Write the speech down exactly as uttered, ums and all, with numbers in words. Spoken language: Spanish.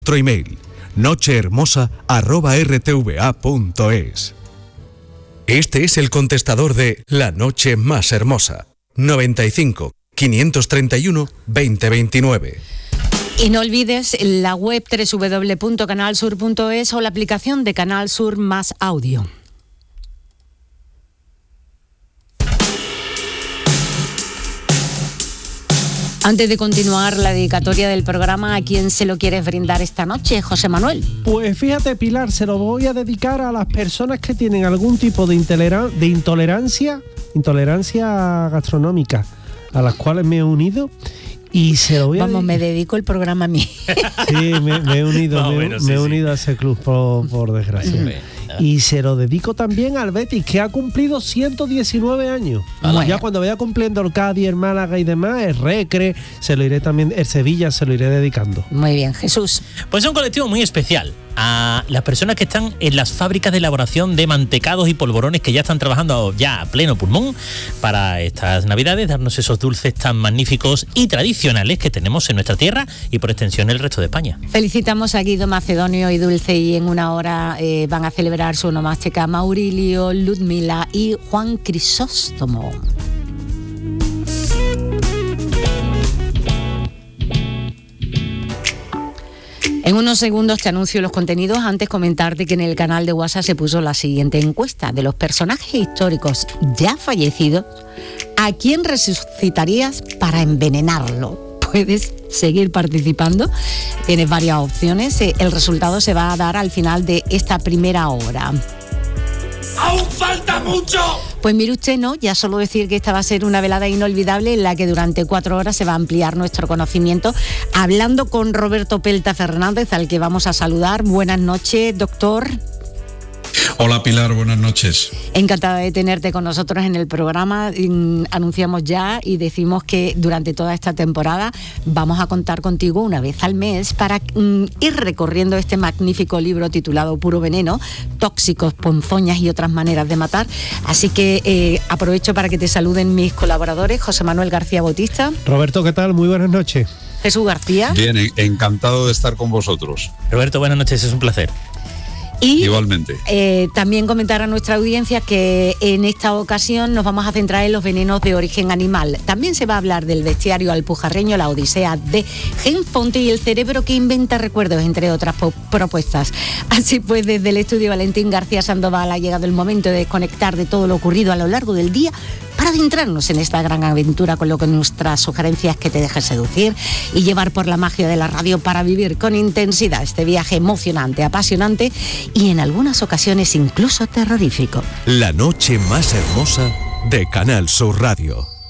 Nuestro email, nochehermosa arroba r t v a punto es. Este es el contestador de La Noche Más Hermosa. noventa y cinco, quinientos treinta y uno, veinte veintinueve. Y no olvides la web doble u doble u doble u punto canal sur punto es o la aplicación de Canal Sur Más Audio. Antes de continuar la dedicatoria del programa, ¿a quién se lo quieres brindar esta noche, José Manuel? Pues fíjate, Pilar, se lo voy a dedicar a las personas que tienen algún tipo de, intolera- de intolerancia, intolerancia gastronómica, a las cuales me he unido. Y se lo voy a Vamos, me dedico el programa a mí. Sí, me, me he unido, me, bueno, me sí, he sí. unido a ese club, por, por desgracia. Bueno. Y se lo dedico también al Betis, que ha cumplido ciento diecinueve años. Bueno. Ya cuando vaya cumpliendo el Cádiz, el Málaga y demás, el Recre, se lo iré también, el Sevilla se lo iré dedicando. Muy bien, Jesús. Pues es un colectivo muy especial a las personas que están en las fábricas de elaboración de mantecados y polvorones, que ya están trabajando ya a pleno pulmón para estas navidades, darnos esos dulces tan magníficos y tradicionales que tenemos en nuestra tierra y por extensión el resto de España. Felicitamos a Guido Macedonio y Dulce, y en una hora eh, van a celebrar su onomástica Maurilio, Ludmila y Juan Crisóstomo. En unos segundos te anuncio los contenidos. Antes comentarte que en el canal de WhatsApp se puso la siguiente encuesta: de los personajes históricos ya fallecidos, ¿a quién resucitarías para envenenarlo? Puedes seguir participando, tienes varias opciones. El resultado se va a dar al final de esta primera hora. ¡Aún falta mucho! Pues mire usted, no, ya solo decir que esta va a ser una velada inolvidable en la que durante cuatro horas se va a ampliar nuestro conocimiento, hablando con Roberto Pelta Fernández, al que vamos a saludar. Buenas noches, doctor. Hola Pilar, buenas noches. Encantada de tenerte con nosotros en el programa. Anunciamos ya y decimos que durante toda esta temporada vamos a contar contigo una vez al mes para mm, ir recorriendo este magnífico libro titulado Puro Veneno, tóxicos, ponzoñas y otras maneras de matar. Así que eh, aprovecho para que te saluden mis colaboradores, José Manuel García Bautista. Roberto, ¿qué tal? Muy buenas noches. Jesús García. Bien, encantado de estar con vosotros. Roberto, buenas noches, es un placer. Y igualmente. Eh, también comentar a nuestra audiencia que en esta ocasión nos vamos a centrar en los venenos de origen animal. También se va a hablar del bestiario alpujarreño, la odisea de Genfonte y el cerebro que inventa recuerdos, entre otras po- propuestas. Así pues, desde el estudio Valentín García Sandoval ha llegado el momento de desconectar de todo lo ocurrido a lo largo del día para adentrarnos en esta gran aventura, con lo que nuestras sugerencias que te dejes seducir y llevar por la magia de la radio para vivir con intensidad este viaje emocionante, apasionante y en algunas ocasiones incluso terrorífico. La noche más hermosa de Canal Sur Radio.